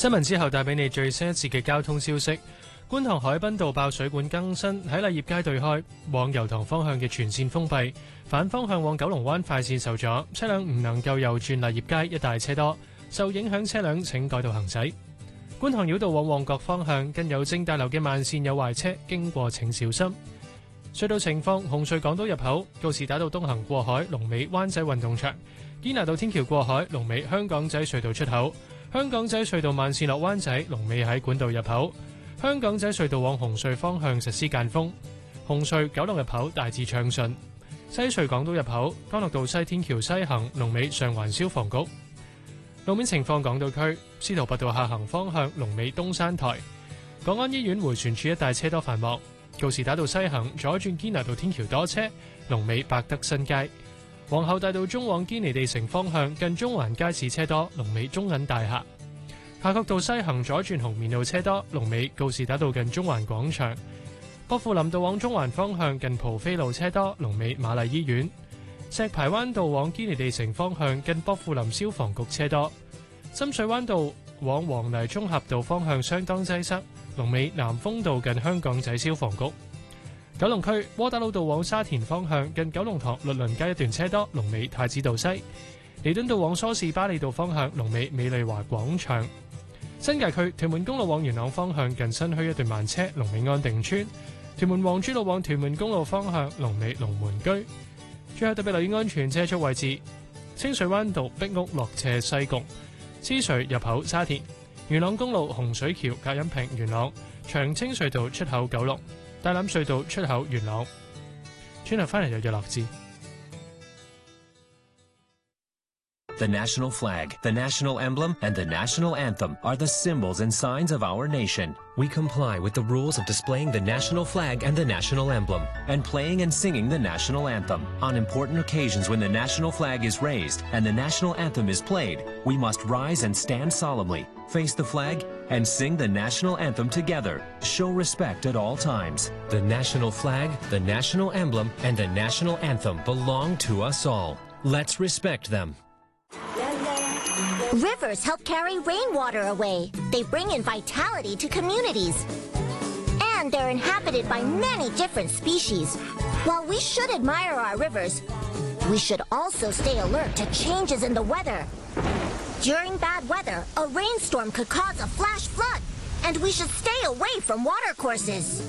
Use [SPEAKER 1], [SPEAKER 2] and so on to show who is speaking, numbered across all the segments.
[SPEAKER 1] 新聞之後帶俾你最新一次嘅交通消息。觀塘海濱道爆水管更新，喺勵業街對開往油塘方向嘅全線封閉，反方向往九龍灣快線受阻，車輛唔能夠右轉勵業街，一帶車多，受影響車輛請改道行駛。觀塘繞道往旺角方向近郵政大樓嘅慢線有壞車，經過請小心。隧道情況：紅隧港島入口告士打道東行過海，龍尾灣仔運動場；堅拿道天橋過海，龍尾香港仔隧道出口；香港仔隧道慢線落灣仔，龍尾喺管道入口；香港仔隧道往紅隧方向實施間封；紅隧九龍入口大致暢順；西隧港島入口干諾道西天橋西行，龍尾上環消防局。路面情況：港島區司徒拔道下行方向，龍尾東山台；港安醫院迴旋處一帶車多繁忙。告士打道西行左轉堅拿道天橋多車，龍尾百德新街；皇后大道中往堅尼地城方向近中環街市車多，龍尾中銀大廈；夏慤道西行左轉紅棉路車多，龍尾告士打道近中環廣場；薄扶林道往中環方向近蒲飛路車多，龍尾瑪麗醫院；石排灣道往堅尼地城方向近薄扶林消防局車多；深水灣道往黃泥涌峽道方向相當擠塞，龍尾南豐道近香港仔消防局。九龍區窩打老道往沙田方向近九龍塘律倫街一段車多，龍尾太子道西；彌敦道往梳士巴利道方向，龍尾美麗華廣場。新界區屯門公路往元朗方向近新墟一段慢車，龍尾安定村；屯門黃珠路往屯門公路方向，龍尾龍門居。最後特別留意安全車速位置：清水灣道壁屋落斜西貢、獅隧入口沙田、元朗公路洪水橋隔音屏元朗、長青隧道出口九龍、大欖隧道出口元朗。轉頭翻嚟就日落字。
[SPEAKER 2] The national flag, the national emblem, and the national anthem are the symbols and signs of our nation. We comply with the rules of displaying the national flag and the national emblem, and playing and singing the national anthem. On important occasions when the national flag is raised and the national anthem is played, we must rise and stand solemnly, face the flag, and sing the national anthem together. Show respect at all times. The national flag, the national emblem, and the national anthem belong to us all. Let's respect them.
[SPEAKER 3] Rivers help carry rainwater away. They bring in vitality to communities. And they're inhabited by many different species. While we should admire our rivers, we should also stay alert to changes in the weather. During bad weather, a rainstorm could cause a flash flood, and we should stay away from watercourses.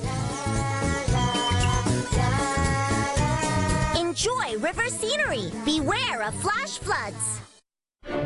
[SPEAKER 3] Enjoy river scenery. Beware of flash floods.